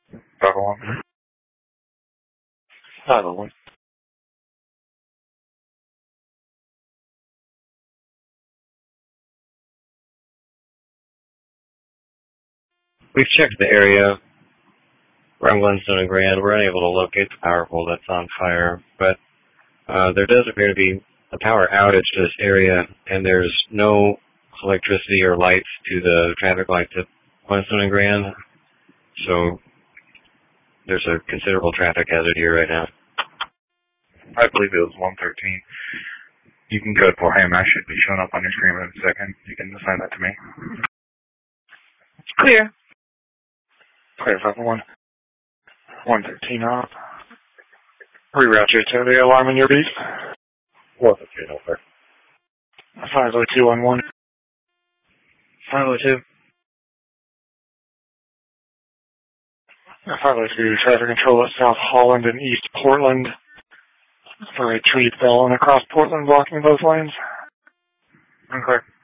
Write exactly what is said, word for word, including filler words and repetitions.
five oh one. five oh one. We've checked the area around Glenstone and Grand. We're unable to locate the power pole that's on fire, but uh, there does appear to be a power outage to this area, and there's no electricity or lights to the traffic lights at Glenstone and Grand, so there's a considerable traffic hazard here right now. I believe it was one thirteen. You can go for him. I should be showing up on your screen in a second. You can assign that to me. Clear. Clear, five oh one. one thirteen off. Reroute you to the alarm in your beat. one fifteen over. five oh two one one. five oh two. five oh two, traffic control at South Holland and East Portland for a tree fell and across Portland blocking both lanes. Okay.